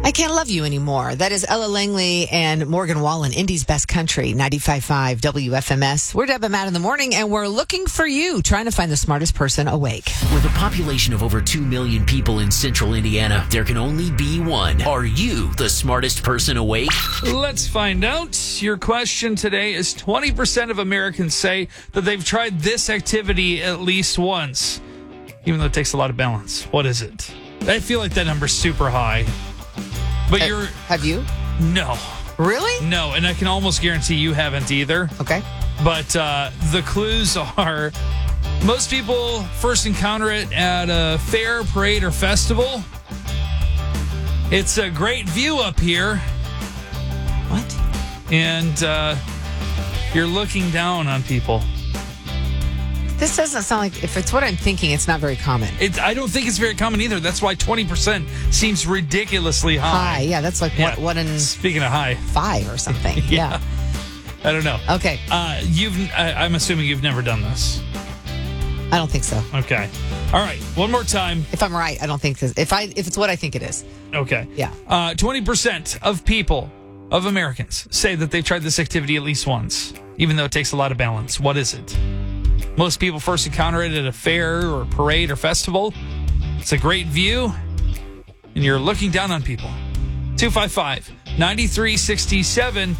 I Can't Love You Anymore. That is Ella Langley and Morgan Wallen, Indy's Best Country, 95.5 WFMS. We're Deb and Matt in the morning, and we're looking for you, trying to find the smartest person awake. With a population of over 2 million people in central Indiana, there can only be one. Are you the smartest person awake? Let's find out. Your question today is 20% of Americans say that they've tried this activity at least once, even though it takes a lot of balance. What is it? I feel like that number's super high. But Have you? No. Really? No, and I can almost guarantee you haven't either. Okay. But the clues are most people first encounter it at a fair, parade, or festival. It's a great view up here. What? And you're looking down on people. This doesn't sound like, if it's what I'm thinking, it's not very common. I don't think it's very common either. That's why 20% seems ridiculously high. High, yeah, that's like one in Speaking of high, 5 or something. yeah. I don't know. Okay. I'm assuming you've never done this. I don't think so. Okay. All right. One more time. If I'm right, I don't think this. If it's what I think it is. Okay. Yeah. 20% of Americans say that they've tried this activity at least once, even though it takes a lot of balance. What is it? Most people first encounter it at a fair or parade or festival. It's a great view, and you're looking down on people. 255-9367.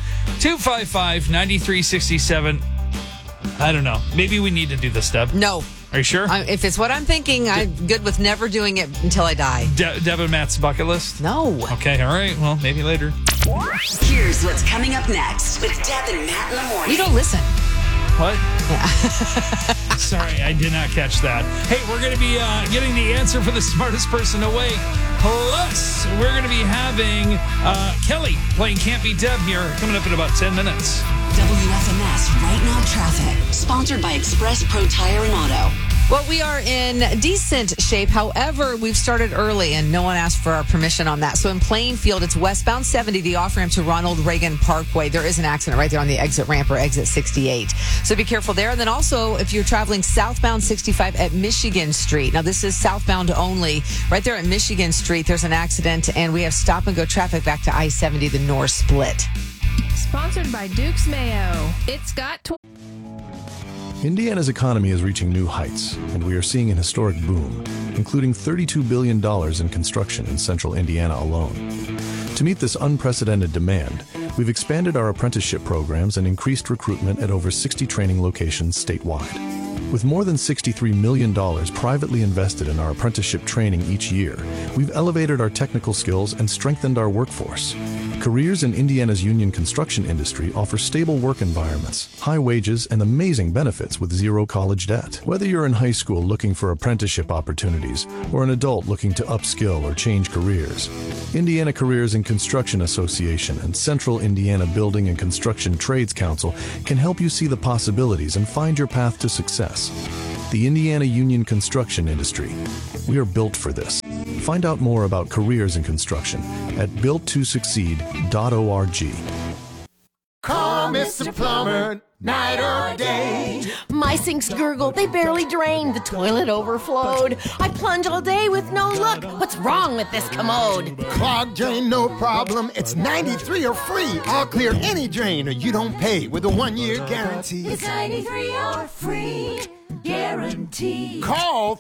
255-9367. I don't know. Maybe we need to do this, Deb. No. Are you sure? If it's what I'm thinking, I'm good with never doing it until I die. Deb and Matt's bucket list? No. Okay, all right. Well, maybe later. Here's what's coming up next with Deb and Matt in the morning. You don't listen. What? Yeah. Sorry, I did not catch that. Hey, we're going to be getting the answer for the smartest person awake. Plus, we're going to be having Kelly playing Can't Be Deb here coming up in about 10 minutes. WFMS Right Now Traffic, sponsored by Express Pro Tire and Auto. Well, we are in decent shape. However, we've started early and no one asked for our permission on that. So in Plainfield, it's westbound 70, the off-ramp to Ronald Reagan Parkway. There is an accident right there on the exit ramp or exit 68. So be careful there. And then also, if you're traveling southbound 65 at Michigan Street. Now, this is southbound only. Right there at Michigan Street, there's an accident, and we have stop-and-go traffic back to I-70, the north split. Sponsored by Duke's Mayo. It's got... Indiana's economy is reaching new heights, and we are seeing an historic boom, including $32 billion in construction in central Indiana alone. To meet this unprecedented demand, we've expanded our apprenticeship programs and increased recruitment at over 60 training locations statewide. With more than $63 million privately invested in our apprenticeship training each year, we've elevated our technical skills and strengthened our workforce. Careers in Indiana's union construction industry offer stable work environments, high wages, and amazing benefits with zero college debt. Whether you're in high school looking for apprenticeship opportunities or an adult looking to upskill or change careers, Indiana Careers in Construction Association and Central Indiana Building and Construction Trades Council can help you see the possibilities and find your path to success. The Indiana Union Construction Industry. We are built for this. Find out more about careers in construction at builttosucceed.org. Call Mr. Plumber, night or day. My sinks gurgle, they barely drain. The toilet overflowed. I plunge all day with no luck. What's wrong with this commode? Clogged drain, no problem. It's 93 or free. I'll clear any drain or you don't pay with a 1-year guarantee. It's 93 or free guarantee. Call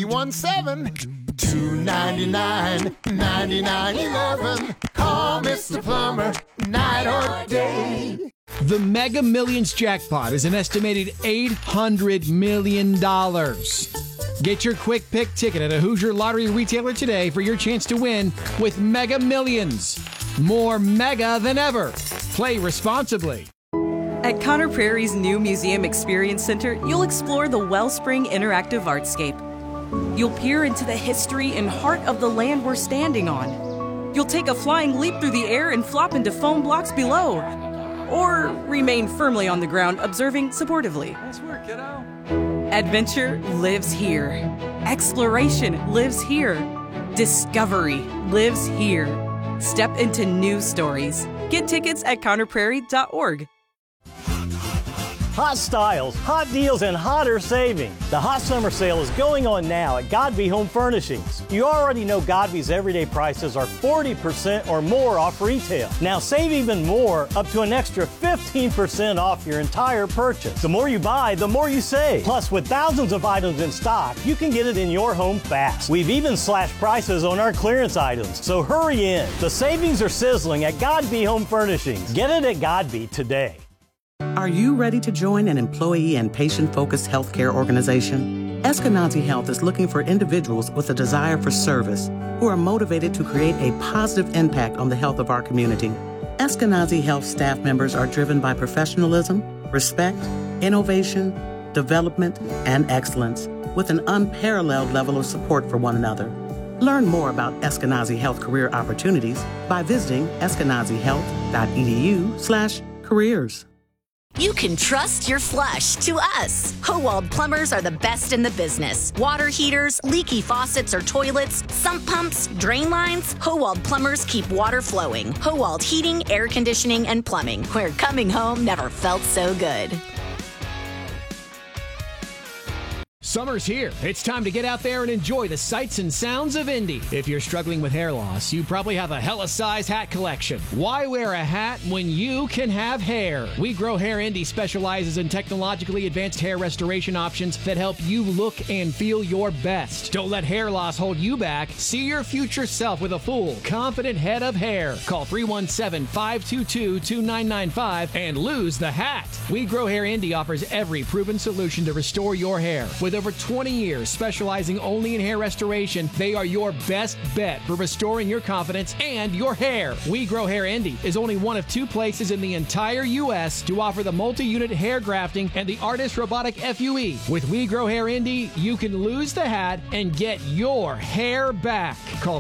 317-299-9911. Call Mr. Plumber, night or day. The Mega Millions jackpot is an estimated $800 million. Get your quick pick ticket at a Hoosier Lottery retailer today for your chance to win with Mega Millions. More mega than ever. Play responsibly. At Conner Prairie's new Museum Experience Center, you'll explore the Wellspring Interactive Artscape. You'll peer into the history and heart of the land we're standing on. You'll take a flying leap through the air and flop into foam blocks below. Or remain firmly on the ground, observing supportively. Nice work, kiddo. Adventure lives here. Exploration lives here. Discovery lives here. Step into new stories. Get tickets at ConnerPrairie.org. hot styles, hot deals, and hotter savings. The hot summer sale is going on now at Godby Home Furnishings. You already know Godby's everyday prices are 40% or more off retail. Now save even more, up to an extra 15% off your entire purchase. The more you buy, the more you save. Plus, with thousands of items in stock, you can get it in your home fast. We've even slashed prices on our clearance items, so hurry in. The savings are sizzling at Godby Home Furnishings. Get it at Godby today. Are you ready to join an employee and patient-focused healthcare organization? Eskenazi Health is looking for individuals with a desire for service who are motivated to create a positive impact on the health of our community. Eskenazi Health staff members are driven by professionalism, respect, innovation, development, and excellence, with an unparalleled level of support for one another. Learn more about Eskenazi Health career opportunities by visiting eskenazihealth.edu/careers. You can trust your flush to us. Howald Plumbers are the best in the business. Water heaters, leaky faucets or toilets, sump pumps, drain lines. Howald Plumbers keep water flowing. Howald Heating, Air Conditioning, and Plumbing, where coming home never felt so good. Summer's here. It's time to get out there and enjoy the sights and sounds of Indy. If you're struggling with hair loss, you probably have a hella size hat collection. Why wear a hat when you can have hair? We Grow Hair Indy specializes in technologically advanced hair restoration options that help you look and feel your best. Don't let hair loss hold you back. See your future self with a full, confident head of hair. Call 317-522-2995 and lose the hat. We Grow Hair Indy offers every proven solution to restore your hair. With over 20 years specializing only in hair restoration, they are your best bet for restoring your confidence and your hair. We Grow Hair Indy is only one of 2 places in the entire U.S. to offer the multi-unit hair grafting and the Artist Robotic FUE. With We Grow Hair Indy, you can lose the hat and get your hair back. Call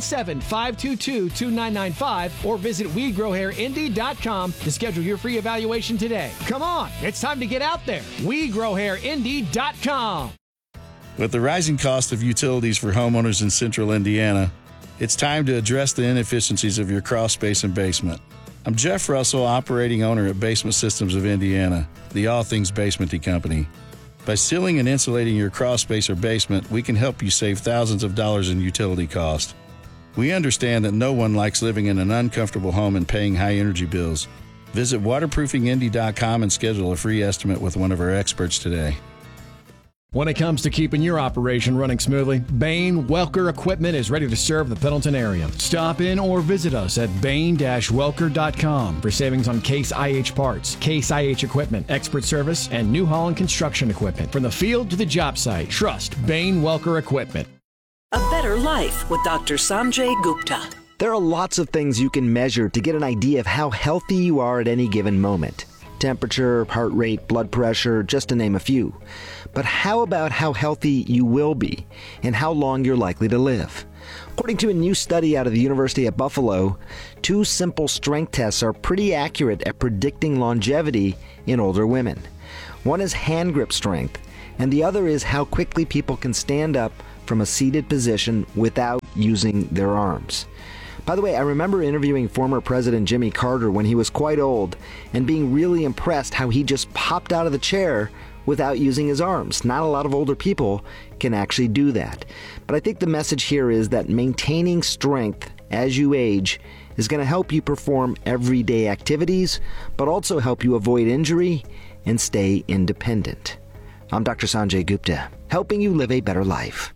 317-522-2995 or visit WeGrowHairIndy.com to schedule your free evaluation today. Come on, it's time to get out there. WeGrowHairIndy.com. With the rising cost of utilities for homeowners in central Indiana, it's time to address the inefficiencies of your crawl space and basement. I'm Jeff Russell, operating owner at Basement Systems of Indiana, the all things basementy company. By sealing and insulating your crawl space or basement, we can help you save thousands of dollars in utility cost. We understand that no one likes living in an uncomfortable home and paying high energy bills. Visit waterproofingindy.com and schedule a free estimate with one of our experts today. When it comes to keeping your operation running smoothly, Bain Welker Equipment is ready to serve the Pendleton area. Stop in or visit us at bain-welker.com for savings on Case IH parts, Case IH equipment, expert service, and New Holland construction equipment. From the field to the job site, trust Bain Welker Equipment. A better life with Dr. Sanjay Gupta. There are lots of things you can measure to get an idea of how healthy you are at any given moment. Temperature, heart rate, blood pressure, just to name a few. But how about how healthy you will be and how long you're likely to live? According to a new study out of the University at Buffalo, 2 simple strength tests are pretty accurate at predicting longevity in older women. One is hand grip strength, and the other is how quickly people can stand up from a seated position without using their arms. By the way, I remember interviewing former President Jimmy Carter when he was quite old and being really impressed how he just popped out of the chair without using his arms. Not a lot of older people can actually do that. But I think the message here is that maintaining strength as you age is going to help you perform everyday activities, but also help you avoid injury and stay independent. I'm Dr. Sanjay Gupta, helping you live a better life.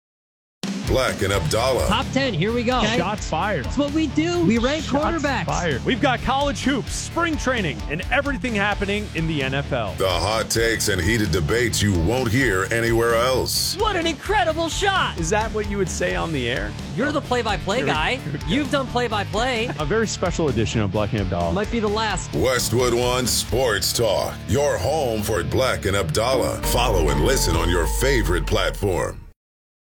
Black and Abdallah. Top 10, here we go. Okay. Shots fired. That's what we do. We rank quarterbacks. Fired. We've got college hoops, spring training, and everything happening in the NFL. The hot takes and heated debates you won't hear anywhere else. What an incredible shot. Is that what you would say on the air? You're the play-by-play guy. You've done play-by-play. A very special edition of Black and Abdallah. Might be the last. Westwood One Sports Talk. Your home for Black and Abdallah. Follow and listen on your favorite platform.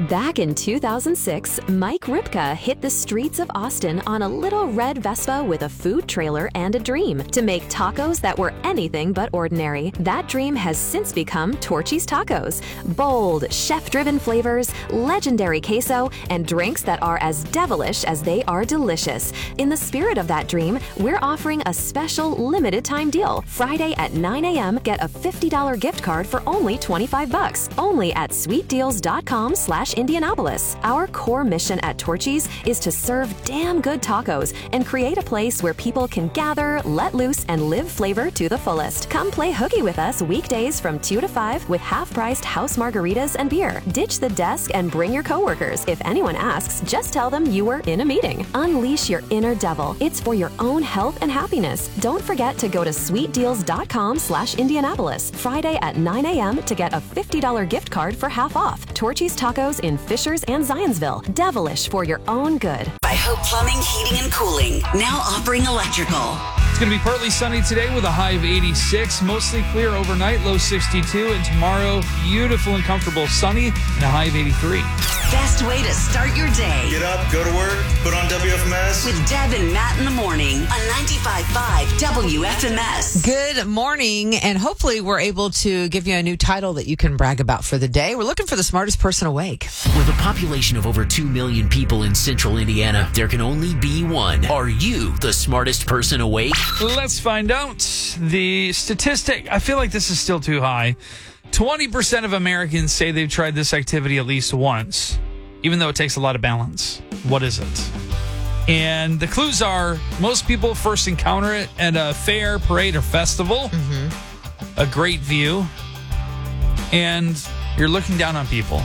Back in 2006, Mike Ripka hit the streets of Austin on a little red Vespa with a food trailer and a dream to make tacos that were anything but ordinary. That dream has since become Torchy's Tacos. Bold, chef-driven flavors, legendary queso, and drinks that are as devilish as they are delicious. In the spirit of that dream, we're offering a special limited-time deal. Friday at 9 a.m., get a $50 gift card for only $25. Only at sweetdeals.com/Indianapolis. Our core mission at Torchy's is to serve damn good tacos and create a place where people can gather, let loose, and live flavor to the fullest. Come play hooky with us weekdays from 2 to 5 with half-priced house margaritas and beer. Ditch the desk and bring your coworkers. If anyone asks, just tell them you were in a meeting. Unleash your inner devil. It's for your own health and happiness. Don't forget to go to sweetdeals.com/Indianapolis Friday at 9 a.m. to get a $50 gift card for half off. Torchy's Tacos in Fishers and Zionsville. Devilish for your own good. By Hope Plumbing, Heating, and Cooling. Now offering electrical. It's going to be partly sunny today with a high of 86, mostly clear overnight, low 62, and tomorrow, beautiful and comfortable, sunny, and a high of 83. Best way to start your day. Get up, go to work, put on WFMS. With Deb and Matt in the morning on 95.5 WFMS. Good morning, and hopefully we're able to give you a new title that you can brag about for the day. We're looking for the smartest person awake. With a population of over 2 million people in central Indiana, there can only be one. Are you the smartest person awake? Let's find out. The statistic, I feel like this is still too high. 20% of Americans say they've tried this activity at least once, even though it takes a lot of balance. What is it? And the clues are, most people first encounter it at a fair, parade, or festival. A great view. And you're looking down on people.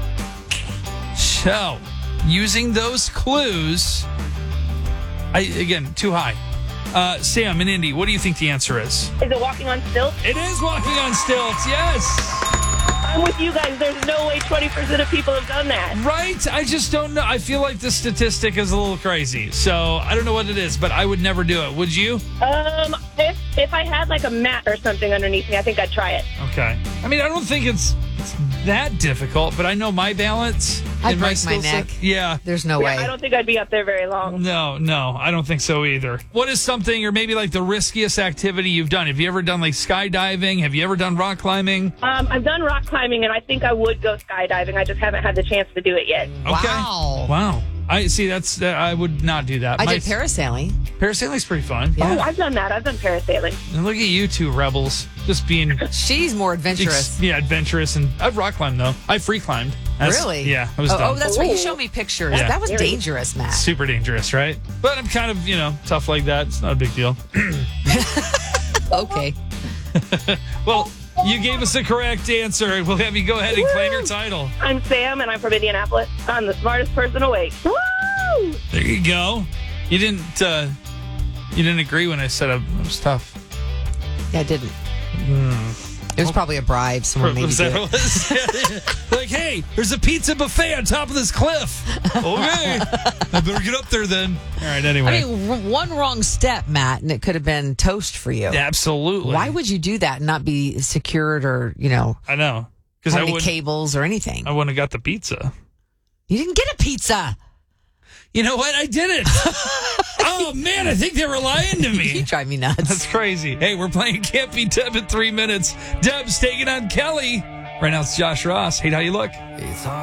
So, using those clues, again, too high. Sam in Indy, what do you think the answer is? Is it walking on stilts? It is walking on stilts, yes. I'm with you guys. There's no way 20% of people have done that. Right? I just don't know. I feel like the statistic is a little crazy. So I don't know what it is, but I would never do it. Would you? If I had like a mat or something underneath me, I think I'd try it. Okay. I mean, I don't think it's that difficult, but I know my balance. I'd break my neck. Yeah. There's no way. I don't think I'd be up there very long. No, I don't think so either. What is something, or maybe like the riskiest activity you've done? Have you ever done like skydiving? Have you ever done rock climbing? I've done rock climbing, and I think I would go skydiving. I just haven't had the chance to do it yet. Okay. Wow. I see. I would not do that. I did parasailing. Parasailing's pretty fun. Yeah. Oh, I've done that. I've done parasailing. And look at you two rebels, just being. She's more adventurous. Adventurous, and I've rock climbed though. I free climbed. Really? Yeah, I was dumb. Oh, that's right. You showed me pictures. Yeah. That was dangerous, Matt. Super dangerous, right? But I'm kind of, tough like that. It's not a big deal. Okay. Well, you gave us the correct answer. We'll have you go ahead and claim your title. I'm Sam, and I'm from Indianapolis. I'm the smartest person awake. Woo! There you go. You didn't agree when I said it was tough. Yeah, I didn't. It was probably a bribe. Someone made was you that do what it was? Like, hey, there's a pizza buffet on top of this cliff. Okay. I better get up there then. All right, anyway. I mean, one wrong step, Matt, and it could have been toast for you. Absolutely. Why would you do that and not be secured or, I know. Because any cables or anything? I wouldn't have got the pizza. You didn't get a pizza. You know what? I didn't. Oh, man, I think they were lying to me. You drive me nuts. That's crazy. Hey, we're playing Can't Be Deb in 3 minutes. Deb's taking on Kelly. Right now it's Josh Ross. Hate how you look. It's hard.